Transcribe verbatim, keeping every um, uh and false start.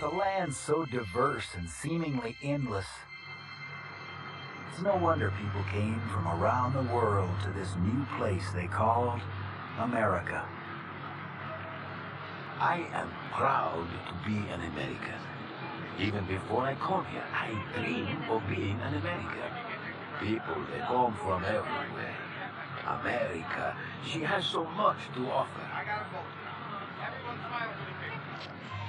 a land so diverse and seemingly endless. It's no wonder people came from around the world to this new place they called America. I am proud to be an American. Even before I come here, I dream of being an American. People, they come from everywhere. America, she has so much to offer. I got a vote. Everyone smile for the picture.